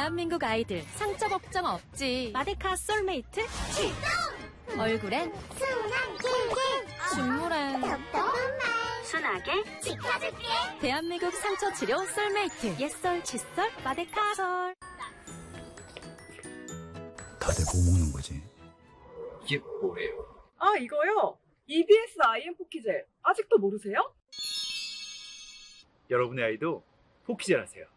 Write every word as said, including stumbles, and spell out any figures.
대한민국 아이들 상처 걱정 없지. 마데카 솔메이트 출동! 얼굴엔 순한 길게 준물엔 답답한 말 순하게 지켜줄게. 대한민국 상처 치료 솔메이트. 옛설 칫솔 마데카 솔. 다들 뭐 먹는 거지? 이게 뭐예요? 아, 이거요? 이비에스 아이엠 포키젤. 아직도 모르세요? 여러분의 아이도 포키젤 하세요.